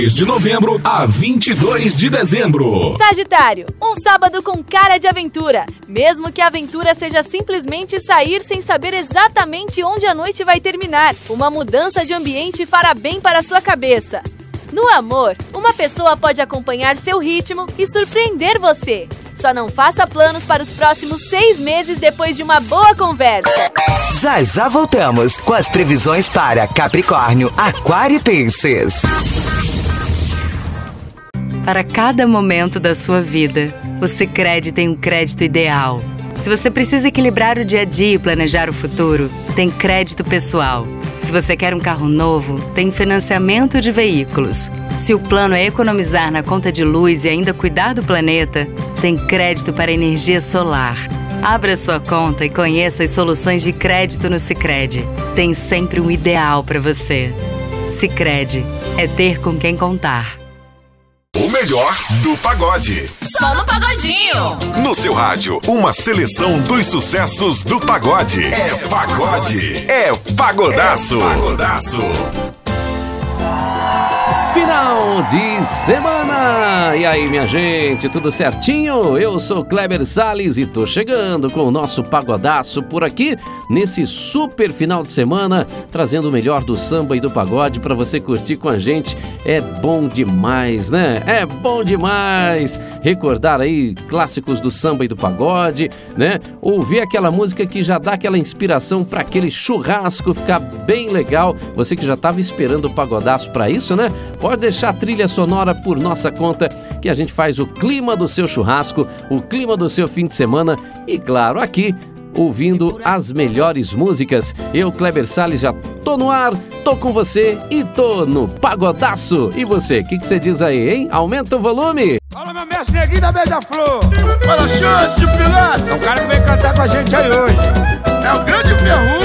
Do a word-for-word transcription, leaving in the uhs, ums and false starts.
de novembro a vinte e dois de dezembro. Sagitário, um sábado com cara de aventura. Mesmo que a aventura seja simplesmente sair sem saber exatamente onde a noite vai terminar. Uma mudança de ambiente fará bem para a sua cabeça. No amor, uma pessoa pode acompanhar seu ritmo e surpreender você. Só não faça planos para os próximos seis meses depois de uma boa conversa. Já já voltamos com as previsões para Capricórnio, Aquário e Peixes. Para cada momento da sua vida, o Sicredi tem um crédito ideal. Se você precisa equilibrar o dia a dia e planejar o futuro, tem crédito pessoal. Se você quer um carro novo, tem financiamento de veículos. Se o plano é economizar na conta de luz e ainda cuidar do planeta, tem crédito para energia solar. Abra sua conta e conheça as soluções de crédito no Sicredi. Tem sempre um ideal para você. Sicredi é ter com quem contar. O melhor do pagode. Só no Pagodinho. No seu rádio, uma seleção dos sucessos do pagode. É pagode. É pagodaço. É pagodaço. Final de semana! E aí, minha gente, tudo certinho? Eu sou Kleber Salles e tô chegando com o nosso pagodaço por aqui, nesse super final de semana, trazendo o melhor do samba e do pagode pra você curtir com a gente. É bom demais, né? É bom demais recordar aí clássicos do samba e do pagode, né? Ouvir aquela música que já dá aquela inspiração pra aquele churrasco ficar bem legal. Você que já tava esperando o pagodaço pra isso, né? Pode deixar a trilha sonora por nossa conta, que a gente faz o clima do seu churrasco, o clima do seu fim de semana e, claro, aqui, ouvindo as melhores músicas. Eu, Kleber Salles, já tô no ar, tô com você e tô no pagodaço. E você, o que você diz aí, hein? Aumenta o volume! Fala, meu mestre Neguinho da Beija-Flor! Fala, Xande de Pilato! É o cara que vem cantar com a gente aí hoje. É o grande Ferrugem!